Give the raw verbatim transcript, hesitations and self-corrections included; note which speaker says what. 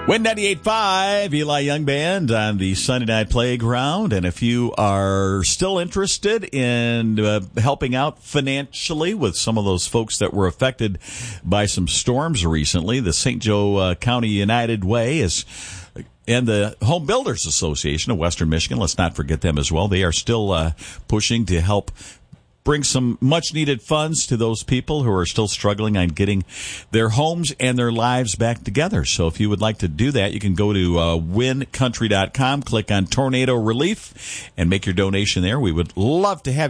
Speaker 1: Win ninety-eight point five, Eli Young Band on the Sunday Night Playground. And if you are still interested in uh, helping out financially with some of those folks that were affected by some storms recently, the Saint Joe uh, County United Way is... And the Home Builders Association of Western Michigan, let's not forget them as well. They are still uh, pushing to help bring some much-needed funds to those people who are still struggling on getting their homes and their lives back together. So if you would like to do that, you can go to uh, win country dot com, click on Tornado Relief, and make your donation there. We would love to have